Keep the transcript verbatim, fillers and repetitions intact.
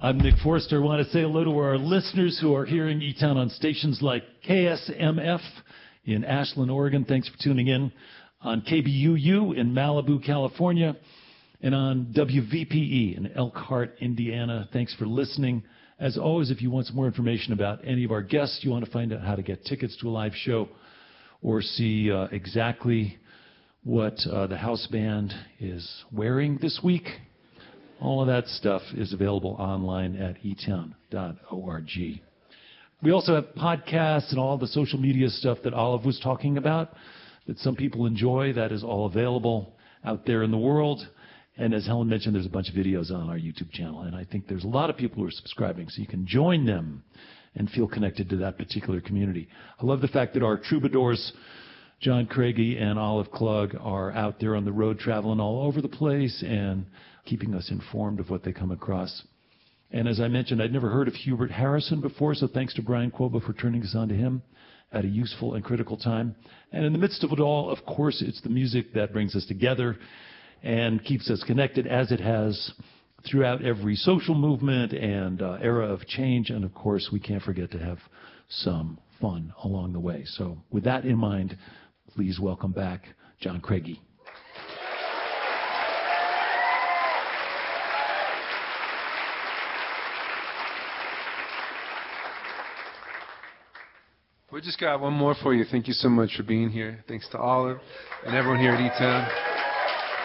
I'm Nick Forster. I want to say hello to our listeners who are here in E-Town on stations like K S M F in Ashland, Oregon. Thanks for tuning in. On K B U U in Malibu, California. And on W V P E in Elkhart, Indiana. Thanks for listening. As always, if you want some more information about any of our guests, you want to find out how to get tickets to a live show or see uh, exactly what uh, the house band is wearing this week, all of that stuff is available online at e town dot org. We also have podcasts and all the social media stuff that Olive was talking about that some people enjoy. That is all available out there in the world. And as Helen mentioned, there's a bunch of videos on our YouTube channel. And I think there's a lot of people who are subscribing, so you can join them and feel connected to that particular community. I love the fact that our troubadours, John Craigie and Olive Klug, are out there on the road traveling all over the place and keeping us informed of what they come across. And as I mentioned, I'd never heard of Hubert Harrison before, so thanks to Brian Quoba for turning us on to him at a useful and critical time. And in the midst of it all, of course, it's the music that brings us together and keeps us connected, as it has throughout every social movement and uh, era of change. And, of course, we can't forget to have some fun along the way. So with that in mind, please welcome back John Craigie. We just got one more for you. Thank you so much for being here. Thanks to Olive and everyone here at E-Town.